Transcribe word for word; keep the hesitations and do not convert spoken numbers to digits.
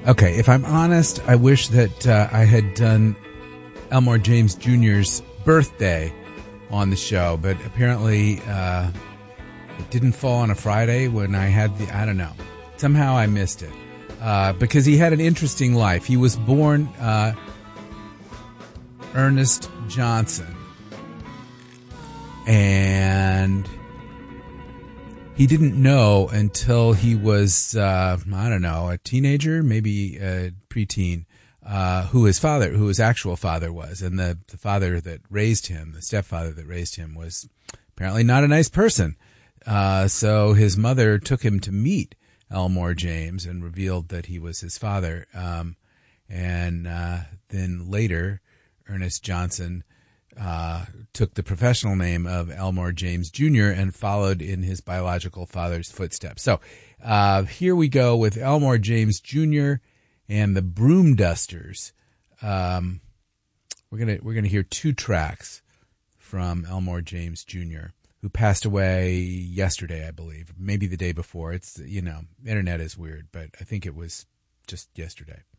Okay, if I'm honest, I wish that uh, I had done Elmore James Junior's birthday on the show, but apparently uh, it didn't fall on a Friday when I had the, I don't know. Somehow I missed it uh, because he had an interesting life. He was born uh, Ernest Johnson, and he didn't know until he was, uh, I don't know, a teenager, maybe a preteen, uh, who his father, who his actual father was. And the, the father that raised him, the stepfather that raised him, was apparently not a nice person. Uh, so his mother took him to meet Elmore James and revealed that he was his father. Um, and uh, then later, Ernest Johnson Uh, took the professional name of Elmore James Junior and followed in his biological father's footsteps. So uh, here we go with Elmore James Junior and the Broom Dusters. Um, we're gonna we're gonna hear two tracks from Elmore James Junior, who passed away yesterday, I believe, maybe the day before. It's, you know, internet is weird, but I think it was just yesterday.